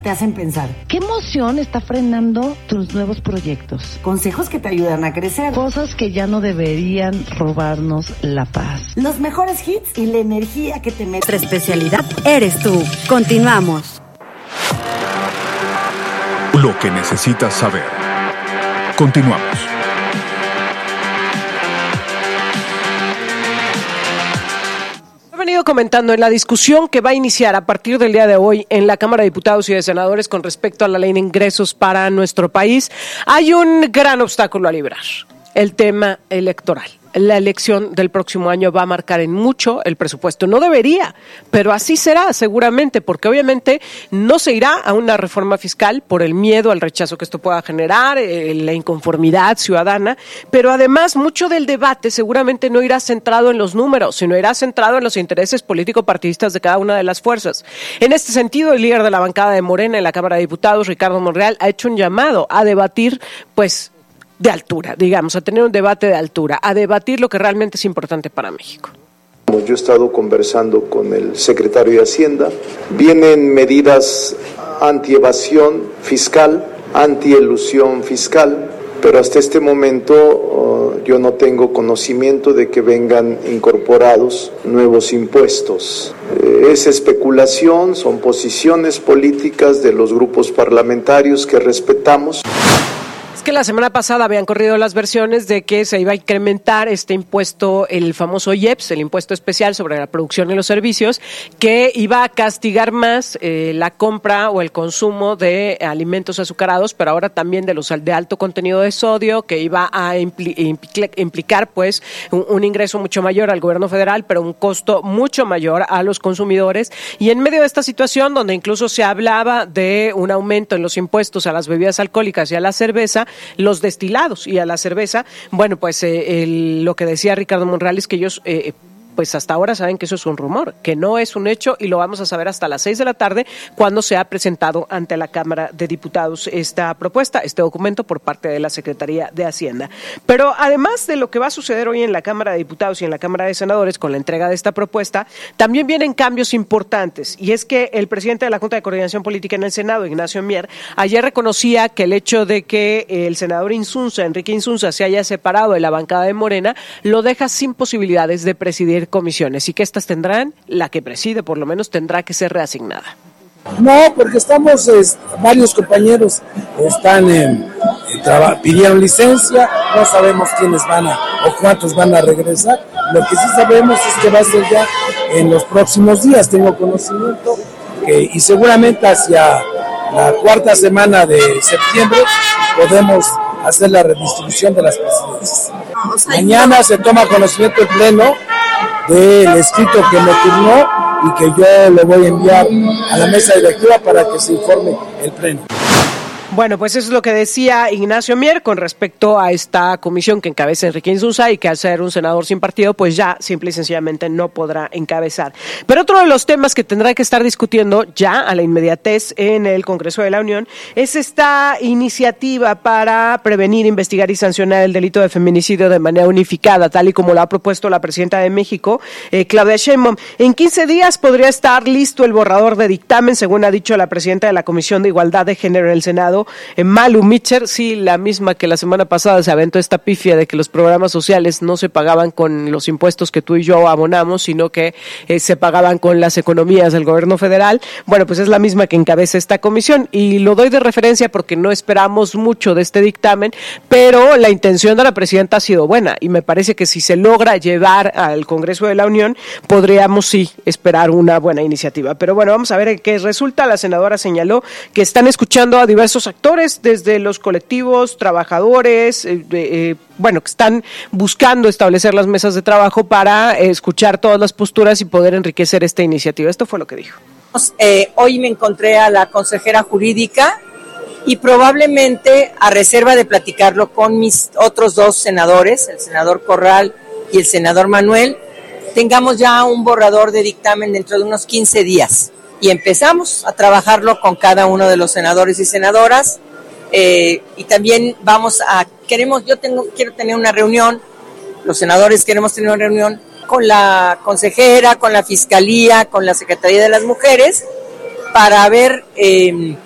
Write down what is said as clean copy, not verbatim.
te hacen pensar. ¿Qué emoción está frenando tus nuevos proyectos? Consejos que te ayudan a crecer. Cosas que ya no deberían robarnos la paz. Los mejores hits y la energía que te mete. Nuestra especialidad eres tú. Continuamos. Lo que necesitas saber. Continuamos. Venido comentando en la discusión que va a iniciar a partir del día de hoy en la Cámara de Diputados y de Senadores con respecto a la ley de ingresos para nuestro país, hay un gran obstáculo a librar: el tema electoral. La elección del próximo año va a marcar en mucho el presupuesto. No debería, pero así será seguramente, porque obviamente no se irá a una reforma fiscal por el miedo al rechazo que esto pueda generar, la inconformidad ciudadana, pero además mucho del debate seguramente no irá centrado en los números, sino irá centrado en los intereses político-partidistas de cada una de las fuerzas. En este sentido, el líder de la bancada de Morena en la Cámara de Diputados, Ricardo Monreal, ha hecho un llamado a debatir, de altura, digamos, a tener un debate de altura, a debatir lo que realmente es importante para México. Yo he estado conversando con el secretario de Hacienda. Vienen medidas anti-evasión fiscal, anti-elusión fiscal, pero hasta este momento yo no tengo conocimiento de que vengan incorporados nuevos impuestos. Es especulación, son posiciones políticas de los grupos parlamentarios que respetamos. Es que la semana pasada habían corrido las versiones de que se iba a incrementar este impuesto, el famoso IEPS, el impuesto especial sobre la producción y los servicios, que iba a castigar más la compra o el consumo de alimentos azucarados, pero ahora también de los de alto contenido de sodio, que iba a implicar un ingreso mucho mayor al gobierno federal, pero un costo mucho mayor a los consumidores. Y en medio de esta situación, donde incluso se hablaba de un aumento en los impuestos a las bebidas alcohólicas y a la cerveza, los destilados y a la cerveza, lo que decía Ricardo Monreal es que ellos hasta ahora saben que eso es un rumor, que no es un hecho, y lo vamos a saber hasta las 6 de la tarde cuando se ha presentado ante la Cámara de Diputados esta propuesta, este documento por parte de la Secretaría de Hacienda. Pero además de lo que va a suceder hoy en la Cámara de Diputados y en la Cámara de Senadores con la entrega de esta propuesta, también vienen cambios importantes, y es que el presidente de la Junta de Coordinación Política en el Senado, Ignacio Mier, ayer reconocía que el hecho de que el senador Enrique Insunza, se haya separado de la bancada de Morena, lo deja sin posibilidades de presidir comisiones, y que estas tendrán, la que preside por lo menos, tendrá que ser reasignada. No, porque estamos, varios compañeros pidieron licencia, no sabemos quiénes o cuántos van a regresar. Lo que sí sabemos es que va a ser ya en los próximos días, tengo conocimiento, y seguramente hacia la cuarta semana de septiembre podemos hacer la redistribución de las presidencias. Mañana se toma conocimiento en pleno del escrito que me turnó y que yo le voy a enviar a la mesa directiva para que se informe el pleno. Bueno, pues eso es lo que decía Ignacio Mier con respecto a esta comisión que encabeza Enrique Insunza, y que al ser un senador sin partido, pues ya simple y sencillamente no podrá encabezar. Pero otro de los temas que tendrá que estar discutiendo ya a la inmediatez en el Congreso de la Unión es esta iniciativa para prevenir, investigar y sancionar el delito de feminicidio de manera unificada, tal y como lo ha propuesto la presidenta de México, Claudia Sheinbaum. En 15 días podría estar listo el borrador de dictamen, según ha dicho la presidenta de la Comisión de Igualdad de Género en el Senado, Malu Mitcher, sí, la misma que la semana pasada se aventó esta pifia de que los programas sociales no se pagaban con los impuestos que tú y yo abonamos, sino que se pagaban con las economías del gobierno federal. Bueno, pues es la misma que encabeza esta comisión, y lo doy de referencia porque no esperamos mucho de este dictamen, pero la intención de la presidenta ha sido buena, y me parece que si se logra llevar al Congreso de la Unión, podríamos sí esperar una buena iniciativa. Pero bueno, vamos a ver en qué resulta. La senadora señaló que están escuchando a diversos actores, desde los colectivos, trabajadores, que están buscando establecer las mesas de trabajo para escuchar todas las posturas y poder enriquecer esta iniciativa. Esto fue lo que dijo. Hoy me encontré a la consejera jurídica y probablemente, a reserva de platicarlo con mis otros dos senadores, el senador Corral y el senador Manuel, tengamos ya un borrador de dictamen dentro de unos 15 días. Y empezamos a trabajarlo con cada uno de los senadores y senadoras, y también quiero tener una reunión, los senadores queremos tener una reunión con la consejera, con la Fiscalía, con la Secretaría de las Mujeres, para ver